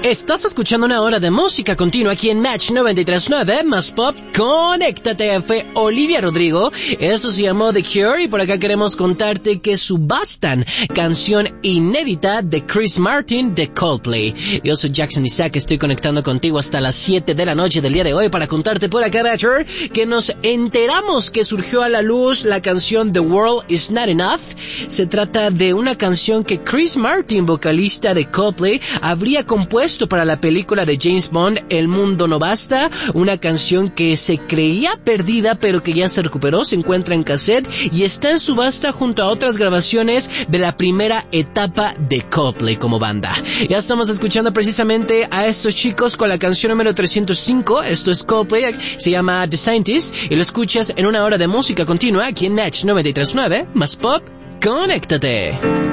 Estás escuchando una hora de música continua aquí en Match 93.9 más Pop. Conéctate, fue Olivia Rodrigo. Eso se llamó The Cure y por acá queremos contarte que subastan canción inédita de Chris Martin de Coldplay. Yo soy Jackson Isaac, estoy conectando contigo hasta las 7 de la noche del día de hoy para contarte por acá, Batcher, que nos enteramos que surgió a la luz la canción The World Is Not Enough. Se trata de una canción que Chris Martin, vocalista de Coldplay, habría compuesto para la película de James Bond, El Mundo No Basta, una canción que se creía perdida pero que ya se recuperó, se encuentra en cassette y está en subasta junto a otras grabaciones de la primera etapa de Coldplay como banda. Ya estamos escuchando precisamente a estos chicos con la canción número 305, esto es Coldplay, se llama The Scientist y lo escuchas en una hora de música continua aquí en Match 93.9 más Pop. Conéctate.